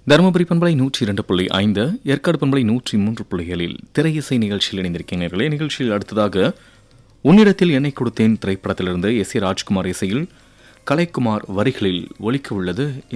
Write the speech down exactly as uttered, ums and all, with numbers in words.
தருமபுரி பண்பலை நூற்றி இரண்டு புள்ளி ஐந்து, ஏற்காடு பண்பலை நூற்றி மூன்று புள்ளிகளில் திரையிசை நிகழ்ச்சியில் இணைந்திருக்கிறீர்களே. நிகழ்ச்சியில் அடுத்ததாக உன்னிடத்தில் என்னை கொடுத்தேன் திரைப்படத்திலிருந்து எஸ் ஏ ராஜ்குமார் இசையில் கலைக்குமார் வரிகளில் ஒலிக்க உள்ளது